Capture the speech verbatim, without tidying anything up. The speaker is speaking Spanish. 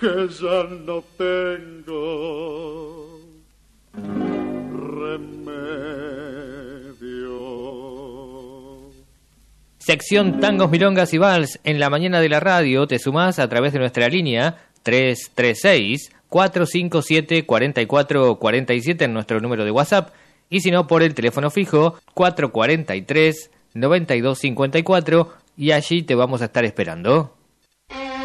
que ya no tengo remedio. Sección Tangos, Milongas y Vals en la mañana de la radio. Te sumás a través de nuestra línea tres tres seis, cuatro cinco siete, cuatro cuatro cuatro siete en nuestro número de WhatsApp, y si no por el teléfono fijo cuatro cuatro tres, nueve dos cinco cuatro, y allí te vamos a estar esperando.